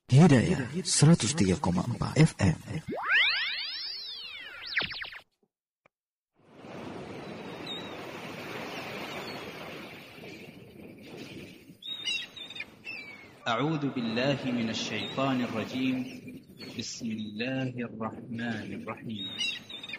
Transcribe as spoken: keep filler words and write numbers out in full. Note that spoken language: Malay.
Hidayah seratus tiga koma empat F M. أعوذ بالله من الشيطان الرجيم. بسم الله الرحمن الرحيم.